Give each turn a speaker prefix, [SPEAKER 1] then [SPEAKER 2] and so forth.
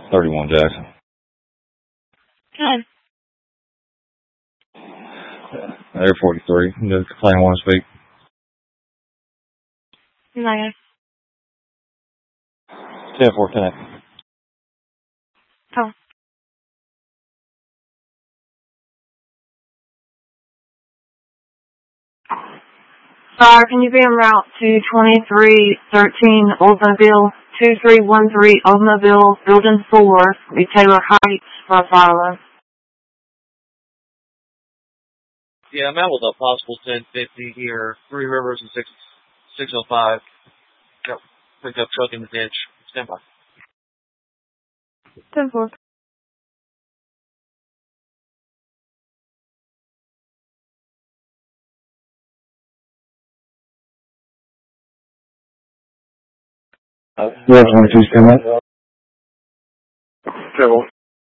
[SPEAKER 1] 31 Jackson.
[SPEAKER 2] Good.
[SPEAKER 1] Air 43. Does the plane want to speak?
[SPEAKER 2] Negative.
[SPEAKER 1] 10-4 connect.
[SPEAKER 2] Oh. Sir, can you be en route to 2313 Oldsmobile, 2313 Oldsmobile, Building 4, Taylor Heights, for a fire?
[SPEAKER 3] Yeah, I'm out with a possible 1050 here. Three Rivers and 605. Got pickup truck in the ditch. Stand by.
[SPEAKER 2] 10-4.
[SPEAKER 1] Air 22 stand by.